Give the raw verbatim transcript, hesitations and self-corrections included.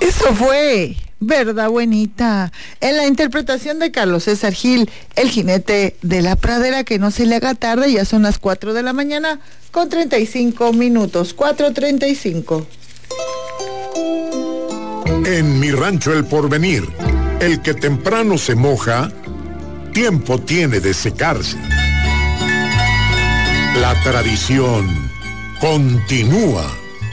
Eso fue Verdad Buenita, en la interpretación de Carlos César Gil, el jinete de la pradera. Que no se le haga tarde, ya son las cuatro de la mañana con treinta y cinco minutos, cuatro treinta y cinco. En Mi Rancho El Porvenir, el que temprano se moja, tiempo tiene de secarse. La tradición continúa.